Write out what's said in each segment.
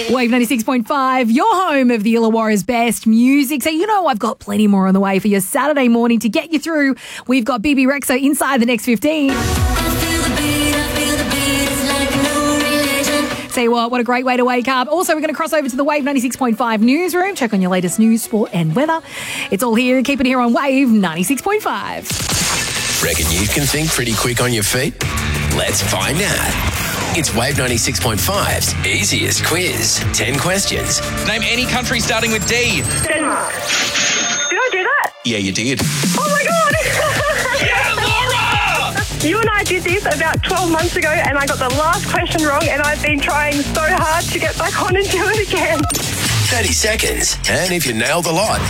Wave 96.5, your home of the Illawarra's best music. So, I've got plenty more on the way for your Saturday morning to get you through. We've got BB Rexha inside the next 15. Say what a great way to wake up. Also, we're going to cross over to the Wave 96.5 newsroom, check on your latest news, sport and weather. It's all here. Keep it here on Wave 96.5. Reckon you can think pretty quick on your feet? Let's find out. It's Wave 96.5's easiest quiz. 10 questions. Name any country starting with D. Denmark. Did I do that? Yeah, you did. Oh my God! Yeah, Laura! You and I did this about 12 months ago and I got the last question wrong and I've been trying so hard to get back on and do it again. 30 seconds. And if you nail the lot,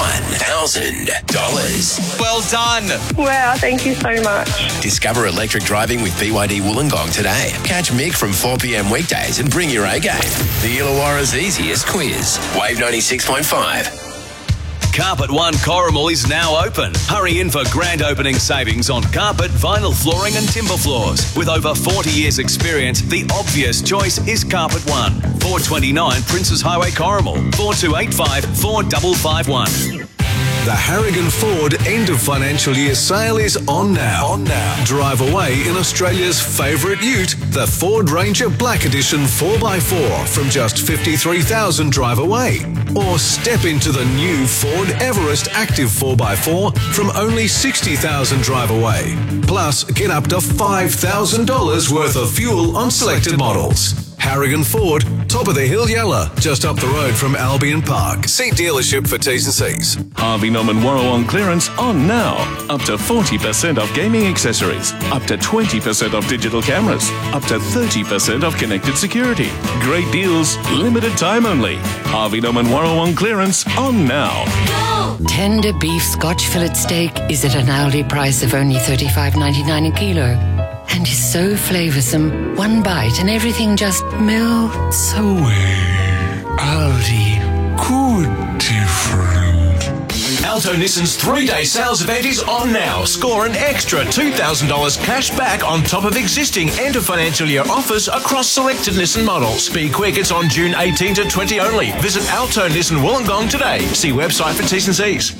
$1,000. Well done. Wow, thank you so much. Discover electric driving with BYD Wollongong today. Catch Mick from 4 p.m. weekdays and bring your A game. The Illawarra's easiest quiz. Wave 96.5. Carpet One Corrimal is now open. Hurry in for grand opening savings on carpet, vinyl flooring and timber floors. With over 40 years experience, the obvious choice is Carpet One. 429 Princes Highway Corrimal, 4285 4551. The Harrigan Ford end of financial year sale is on now. Drive away in Australia's favourite ute, the Ford Ranger Black Edition 4x4 from just $53,000 drive away. Or step into the new Ford Everest Active 4x4 from only $60,000 drive away. Plus, get up to $5,000 worth of fuel on selected models. Harrigan Ford, top of the hill Yella, just up the road from Albion Park. See dealership for T's and C's. Harvey Norman Warrawong clearance on now. Up to 40% off gaming accessories. Up to 20% off digital cameras. Up to 30% off connected security. Great deals, limited time only. Harvey Norman Warrawong clearance on now. Tender beef Scotch fillet steak is at an Aldi price of only $35.99 a kilo. And is so flavoursome, one bite and everything just melts away. Aldi, good different. Alto Nissan's 3-day sales event is on now. Score an extra $2,000 cash back on top of existing end of financial year offers across selected Nissan models. Be quick, it's on June 18 to 20 only. Visit Alto Nissan Wollongong today. See website for T's and C's.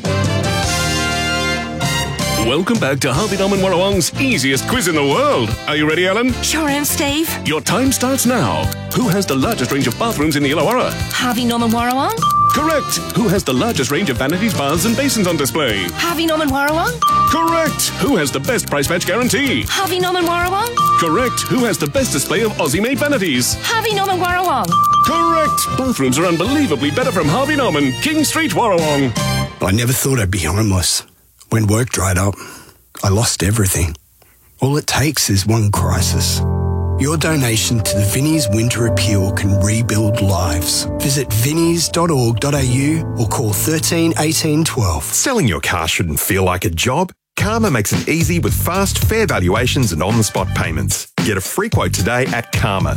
Welcome back to Harvey Norman Warrawong's easiest quiz in the world. Are you ready, Alan? Sure am, Steve. Your time starts now. Who has the largest range of bathrooms in the Illawarra? Harvey Norman Warrawong. Correct. Who has the largest range of vanities, baths and basins on display? Harvey Norman Warrawong. Correct. Who has the best price match guarantee? Harvey Norman Warrawong. Correct. Who has the best display of Aussie-made vanities? Harvey Norman Warrawong. Correct. Bathrooms are unbelievably better from Harvey Norman, King Street, Warrawong. I never thought I'd be homeless. When work dried up, I lost everything. All it takes is one crisis. Your donation to the Vinnie's Winter Appeal can rebuild lives. Visit vinnies.org.au or call 13 18 12. Selling your car shouldn't feel like a job. Karma makes it easy with fast, fair valuations and on-the-spot payments. Get a free quote today at karma,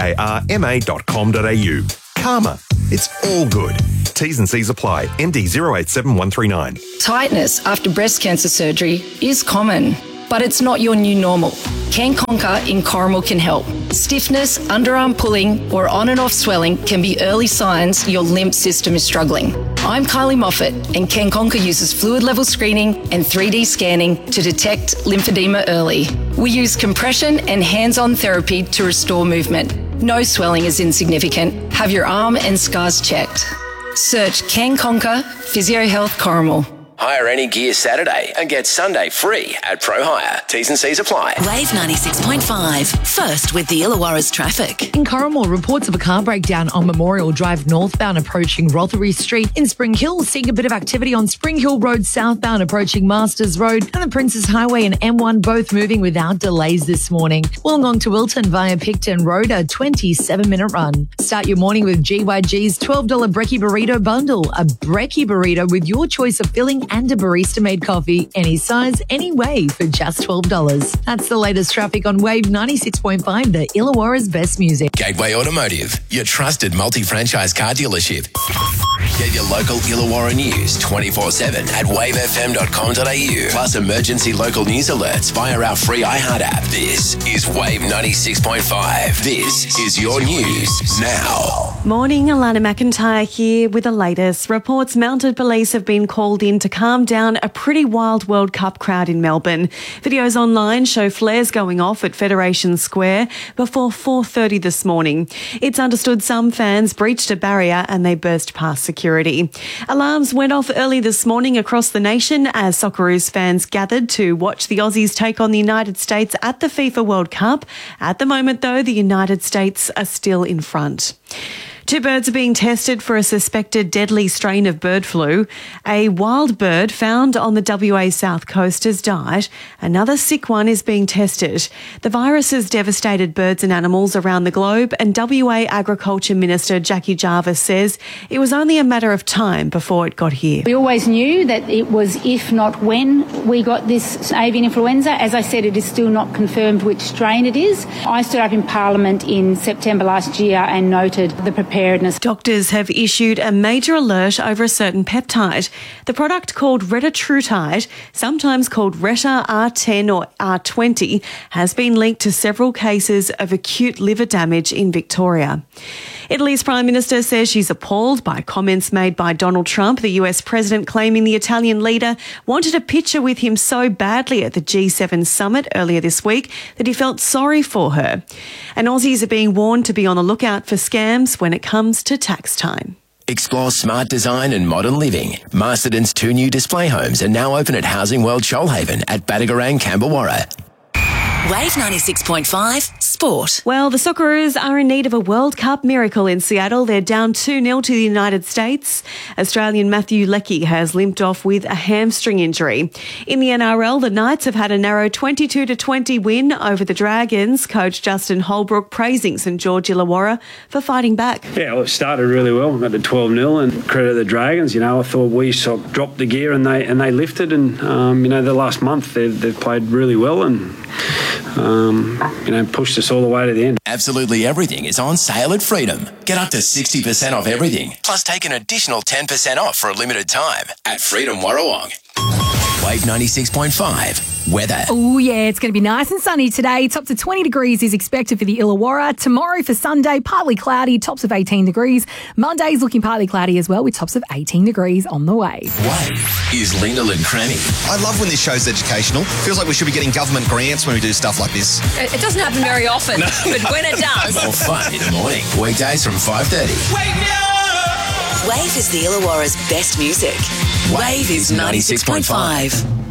CARMA.com.au. Karma. It's all good. T's and C's apply. MD 087139. Tightness after breast cancer surgery is common, but it's not your new normal. Can Conquer in Corrimal can help. Stiffness, underarm pulling, or on and off swelling can be early signs your lymph system is struggling. I'm Kylie Moffat, and Can Conquer uses fluid level screening and 3D scanning to detect lymphedema early. We use compression and hands-on therapy to restore movement. No swelling is insignificant. Have your arm and scars checked. Search Can Conquer Physio Health Corrimal. Hire any gear Saturday and get Sunday free at Pro Hire. T's and C's apply. Wave 96.5. First with the Illawarra's traffic. In Corrimal, reports of a car breakdown on Memorial Drive northbound approaching Rothery Street. In Spring Hill, seeing a bit of activity on Spring Hill Road southbound approaching Masters Road, and the Princes Highway and M1 both moving without delays this morning. Wollongong to Wilton via Picton Road, a 27-minute run. Start your morning with GYG's $12 Brekkie Burrito Bundle. A Brekkie Burrito with your choice of filling and a barista-made coffee, any size, any way, for just $12. That's the latest traffic on Wave 96.5, the Illawarra's best music. Gateway Automotive, your trusted multi-franchise car dealership. Get your local Illawarra news 24/7 at wavefm.com.au. Plus emergency local news alerts via our free iHeart app. This is Wave 96.5. This is your news now. Morning, Alana McIntyre here with the latest. Reports mounted police have been called in to calm down a pretty wild World Cup crowd in Melbourne. Videos online show flares going off at Federation Square before 4:30 this morning. It's understood some fans breached a barrier and they burst past security. Alarms went off early this morning across the nation as Socceroos fans gathered to watch the Aussies take on the United States at the FIFA World Cup. At the moment, though, the United States are still in front. 2 birds are being tested for a suspected deadly strain of bird flu. A wild bird found on the WA south coast has died. Another sick one is being tested. The virus has devastated birds and animals around the globe, and WA Agriculture Minister Jackie Jarvis says it was only a matter of time before it got here. We always knew that it was if not when we got this avian influenza. As I said, it is still not confirmed which strain it is. I stood up in Parliament in September last year and noted the preparedness. Doctors have issued a major alert over a certain peptide. The product called retatrutide, sometimes called Reta R10 or R20, has been linked to several cases of acute liver damage in Victoria. Italy's Prime Minister says she's appalled by comments made by Donald Trump, the US President, claiming the Italian leader wanted a picture with him so badly at the G7 summit earlier this week that he felt sorry for her. And Aussies are being warned to be on the lookout for scams when it comes to tax time. Explore smart design and modern living. Masterton's 2 new display homes are now open at Housing World Shoalhaven at Badagarang, Camberwarra. Wave 96.5 Sport. Well, the Socceroos are in need of a World Cup miracle in Seattle. They're down 2-0 to the United States. Australian Matthew Leckie has limped off with a hamstring injury. In the NRL, the Knights have had a narrow 22-20 win over the Dragons. Coach Justin Holbrook praising St George Illawarra for fighting back. Yeah, well, it started really well. We got to 12-0 and credit the Dragons. You know, I thought we sort of dropped the gear and they lifted, and you know, the last month they've played really well and you know, pushed us all the way to the end. Absolutely everything is on sale at Freedom. Get up to 60% off everything, plus take an additional 10% off for a limited time at Freedom Warrawong. Wave 96.5 weather. Oh, yeah, it's going to be nice and sunny today. Tops of 20 degrees is expected for the Illawarra. Tomorrow for Sunday, partly cloudy, tops of 18 degrees. Monday's looking partly cloudy as well, with tops of 18 degrees on the way. Wave is Lyndall and Crammy. I love when this show's educational. Feels like we should be getting government grants when we do stuff like this. It doesn't happen very often, but when it does. More fun in the morning. Weekdays from 5:30. Wave is the Illawarra's best music. Wave is 96.5.